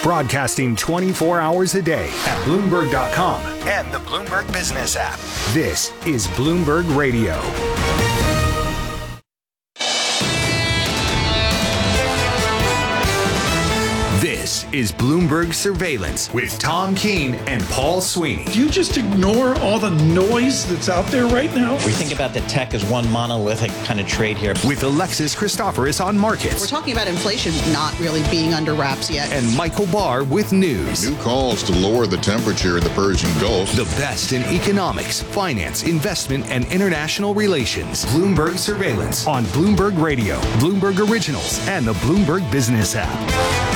Broadcasting 24 hours a day at Bloomberg.com and the Bloomberg Business app. This is Bloomberg Radio. This is Bloomberg Surveillance with Tom Keene and Paul Sweeney. Do you just ignore all the noise that's out there right now? We think about the tech as one monolithic kind of trade here. With Alexis Christoforous on markets. We're talking about inflation not really being under wraps yet. And Michael Barr with news. New calls to lower the temperature in the Persian Gulf. The best in economics, finance, investment, and international relations. Bloomberg Surveillance on Bloomberg Radio, Bloomberg Originals, and the Bloomberg Business app.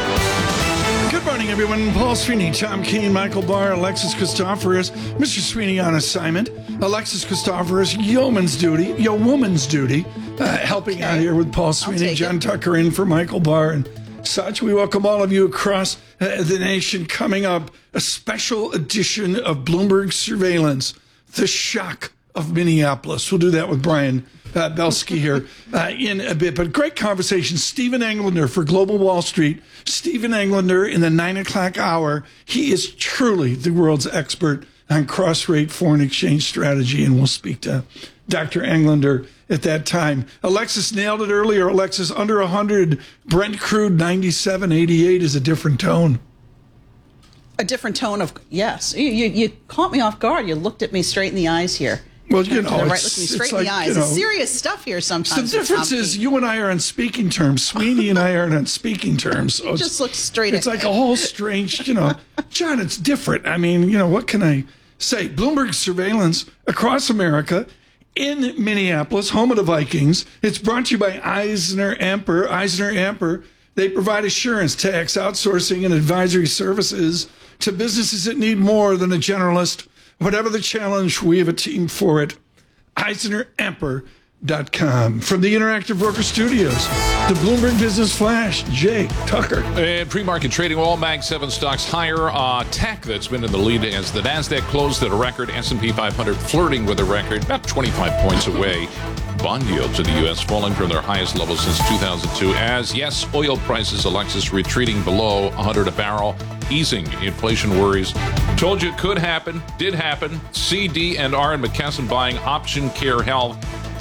Good morning, everyone. Paul Sweeney, Tom Keene, Michael Barr, Alexis Christoforous. Mr. Sweeney on assignment. Alexis Christoforous, yeoman's duty, helping out here with Paul Sweeney. John Tucker in for Michael Barr and such. We welcome all of you across the nation. Coming up, a special edition of Bloomberg Surveillance, the shock of Minneapolis. We'll do that with Brian Belsky here in a bit. But great conversation. Stephen Englander for Global Wall Street. Stephen Englander in the 9 o'clock hour. He is truly the world's expert on cross-rate foreign exchange strategy, and we'll speak to Dr. Englander at that time. Alexis nailed it earlier. Alexis, under 100, Brent crude 97.88 is a different tone. A different tone of, yes. You caught me off guard. You looked at me straight in the eyes here. Well, you know, look me straight in the eyes. It's serious stuff here sometimes. The difference is you and I are on speaking terms. Sweeney and I aren't on speaking terms. So just look straight it's like a whole strange, John, it's different. I mean, what can I say? Bloomberg Surveillance across America in Minneapolis, home of the Vikings. It's brought to you by Eisner Amper. Eisner Amper, they provide assurance, tax, outsourcing, and advisory services to businesses that need more than a generalist. Whatever the challenge, we have a team for it. EisnerAmper.com. From the Interactive Broker Studios, the Bloomberg Business Flash, Jay Tucker. And pre-market trading, all Mag 7 stocks higher. Tech that's been in the lead as the NASDAQ closed at a record. S&P 500 flirting with a record, about 25 points away. Bond yields in the U.S. falling from their highest level since 2002. As, yes, oil prices, Alexis, retreating below 100 a barrel, easing inflation worries. Told you it could happen, did happen. CD&R and McKesson buying Option Care Health,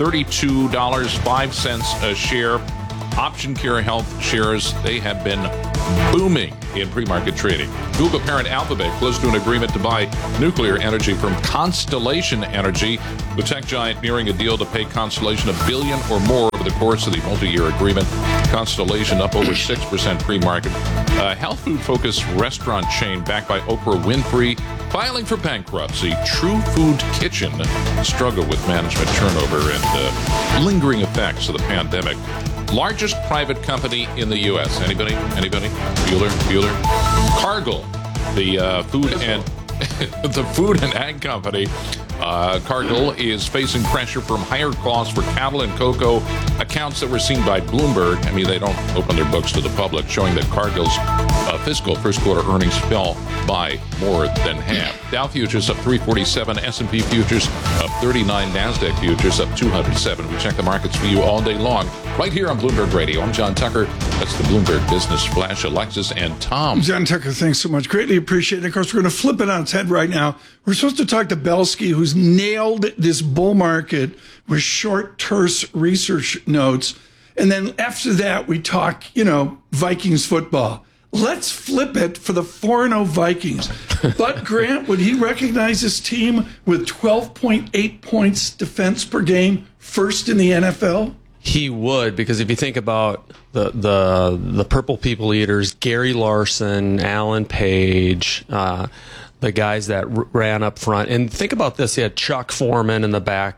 $32.05 a share. Option Care Health shares, they have been booming in pre-market trading. Google parent Alphabet close to an agreement to buy nuclear energy from Constellation Energy, the tech giant nearing a deal to pay Constellation $1 billion or more over the course of the multi-year agreement. Constellation up over 6% pre-market. Health food-focused restaurant chain backed by Oprah Winfrey filing for bankruptcy. True Food Kitchen struggle with management turnover and lingering effects of the pandemic. Largest private company in the U.S. Anybody? Bueller? Cargill, the food and ag company. Cargill is facing pressure from higher costs for cattle and cocoa. Accounts that were seen by Bloomberg, they don't open their books to the public, showing that Cargill's fiscal first quarter earnings fell by more than half. Dow futures up 347, S&P futures up 39, NASDAQ futures up 207. We check the markets for you all day long, right here on Bloomberg Radio. I'm John Tucker. That's the Bloomberg Business Flash, Alexis and Tom. John Tucker, thanks so much. Greatly appreciate it. Of course, we're going to flip it on its head right now. We're supposed to talk to Belsky, who's nailed this bull market with short, terse research notes. And then after that, we talk, Vikings football. Let's flip it for the 4-0 Vikings. Bud Grant, would he recognize his team with 12.8 points defense per game, first in the NFL? He would, because if you think about the Purple People Eaters, Gary Larson, Alan Page, the guys that ran up front, and think about this: he had Chuck Foreman in the back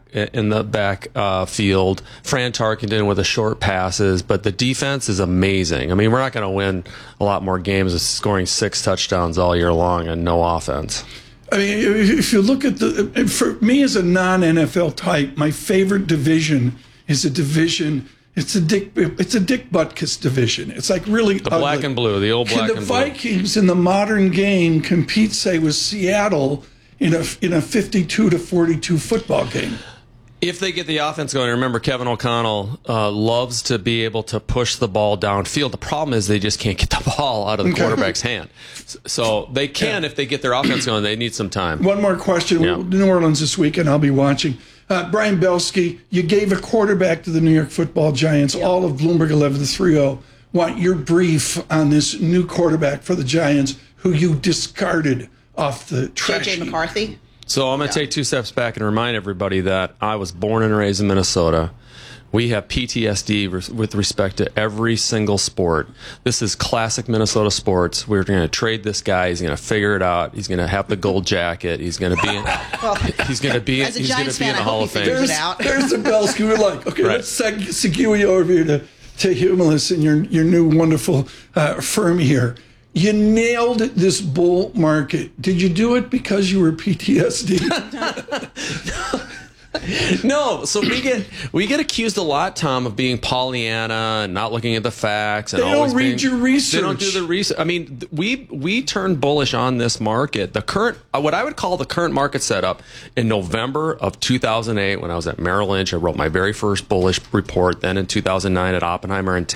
field, Fran Tarkenton with the short passes, but the defense is amazing. We're not going to win a lot more games with scoring 6 touchdowns all year long and no offense. If you look at for me as a non-NFL type, my favorite division is a division. It's a Dick Butkus division. It's like really the black and blue, the old black and blue. The Vikings in the modern game compete, say, with Seattle in a 52-42 football game. If they get the offense going, remember Kevin O'Connell loves to be able to push the ball downfield. The problem is they just can't get the ball out of the quarterback's hand. So they can if they get their offense going. They need some time. One more question. Yeah. New Orleans this weekend. I'll be watching. Brian Belsky, you gave a quarterback to the New York Football Giants. Yep. All of Bloomberg 11-3-0. Want your brief on this new quarterback for the Giants who you discarded off the trash JJ heap. McCarthy. So I'm going to take 2 steps back and remind everybody that I was born and raised in Minnesota. We have PTSD with respect to every single sport. This is classic Minnesota sports. We're going to trade this guy. He's going to figure it out. He's going to have the gold jacket. He's going to be in, he's going to be As a he's going Giants to be in fan, the I Hall hope of he Fame. figures it out. There's the Belsky. We're like, okay, Right. let's segue you over here to Humulus and your new wonderful firm here. You nailed this bull market. Did you do it because you were PTSD? No, so we get accused a lot, Tom, of being Pollyanna and not looking at the facts. And They don't always read being, your research. They don't do the research. I mean, we turned bullish on this market. The current, what I would call the current market setup, in November of 2008, when I was at Merrill Lynch, I wrote my very first bullish report. Then in 2009 at Oppenheimer, in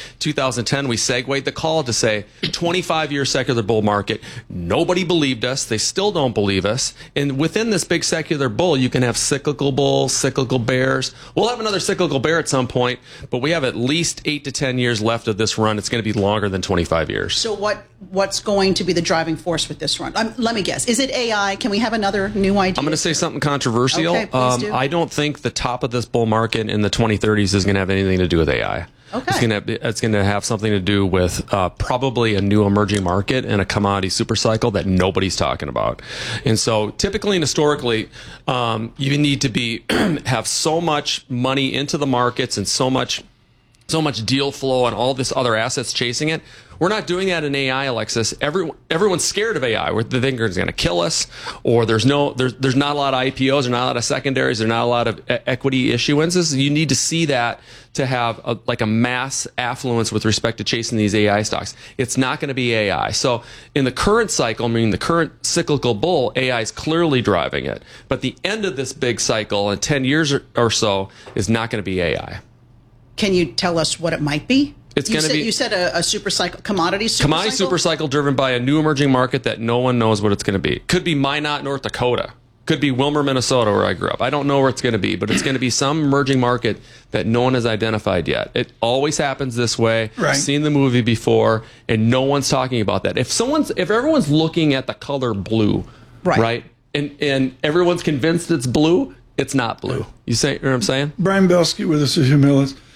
2010, we segued the call to say 25-year secular bull market. Nobody believed us. They still don't believe us. And within this big secular bull, you can have cyclical bulls, cyclical bears. We'll have another cyclical bear at some point, but we have at least 8 to 10 years left of this run. It's going to be longer than 25 years. So what's going to be the driving force with this run? Let me guess. Is it AI? Can we have another new idea? I'm going to say something controversial. Okay, please do. I don't think the top of this bull market in the 2030s is going to have anything to do with AI. Okay. It's going to have something to do with probably a new emerging market and a commodity super cycle that nobody's talking about. And so typically and historically, you need to have so much money into the markets and so much deal flow and all this other assets chasing it. We're not doing that in AI, Alexis. Everyone's scared of AI. They think it's going to kill us, or there's not a lot of IPOs, there's not a lot of secondaries, there's not a lot of equity issuances. You need to see that to have a mass affluence with respect to chasing these AI stocks. It's not going to be AI. So in the current cycle, meaning the current cyclical bull, AI is clearly driving it. But the end of this big cycle in 10 years or so is not going to be AI. Can you tell us what it might be? It's going to be. You said a super cycle, commodity super Commodity cycle? super cycle driven by a new emerging market that no one knows what it's going to be. Could be Minot, North Dakota. Could be Wilmer, Minnesota, where I grew up. I don't know where it's going to be, but it's going to be some emerging market that no one has identified yet. It always happens this way. Right. I've seen the movie before, and no one's talking about that. If everyone's looking at the color blue, right, and everyone's convinced it's blue, it's not blue. You know what I'm saying? Brian Belsky with us at Humulus.